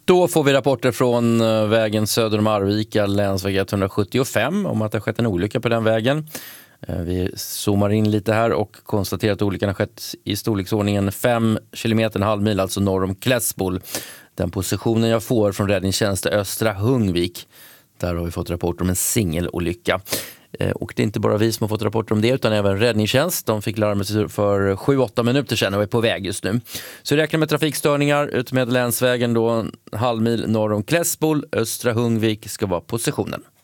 Då får vi rapporter från vägen söder om Arvika, länsväg 175, om att det har skett en olycka på den vägen. Vi zoomar in lite här och konstaterar att olyckan har skett i storleksordningen 5 kilometer, en halv mil, alltså norr om Klässbol. Den positionen jag får från räddningstjänst Östra Hungvik, där har vi fått rapport om en singelolycka. Och det är inte bara vi som har fått rapporter om det, utan även räddningstjänst. De fick larmet för 7-8 minuter sedan och är på väg just nu. Så vi räknar med trafikstörningar ut med länsvägen då, en halv mil norr om Klässbol. Östra Hungvik ska vara positionen.